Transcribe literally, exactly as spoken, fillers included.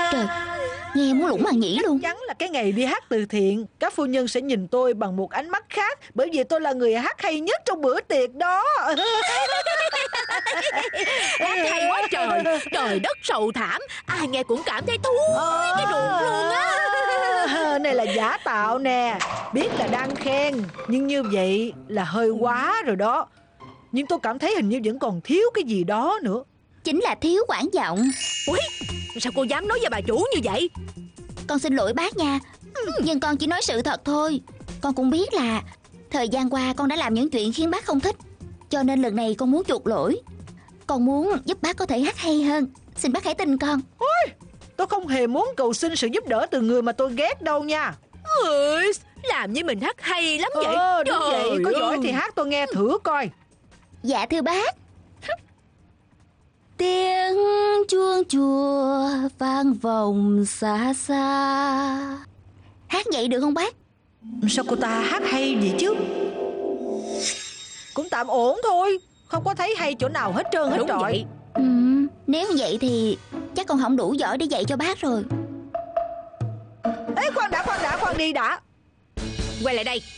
Trời, nghe muốn lủng màng nhĩ luôn. Chắc chắn là cái ngày đi hát từ thiện, các phu nhân sẽ nhìn tôi bằng một ánh mắt khác, bởi vì tôi là người hát hay nhất trong bữa tiệc đó. Hát hay quá trời. Trời đất sầu thảm, ai nghe cũng cảm thấy thú cái ruột luôn á. À, này là giả tạo nè. Biết là đang khen, nhưng như vậy là hơi quá rồi đó. Nhưng tôi cảm thấy hình như vẫn còn thiếu cái gì đó nữa. Chính là thiếu quản giọng. Ui, sao cô dám nói với bà chủ như vậy? Con xin lỗi bác nha, nhưng con chỉ nói sự thật thôi. Con cũng biết là thời gian qua con đã làm những chuyện khiến bác không thích, cho nên lần này con muốn chuộc lỗi. Con muốn giúp bác có thể hát hay hơn. Xin bác hãy tin con. Ôi, tôi không hề muốn cầu xin sự giúp đỡ từ người mà tôi ghét đâu nha. Ơi, làm như mình hát hay lắm vậy. Ờ, đúng Trời vậy, có giỏi ơi. thì hát tôi nghe thử coi. Dạ thưa bác. Tiếng chuông chùa vang vọng xa xa. Hát vậy được không bác? Sao cô ta hát hay vậy chứ? Cũng tạm ổn thôi, không có thấy hay chỗ nào hết trơn hết Đúng trọi. vậy. Ừ, nếu vậy thì chắc con không đủ giỏi để dạy cho bác rồi. Ê, khoan đã, khoan đã, khoan đi đã. Quay lại đây.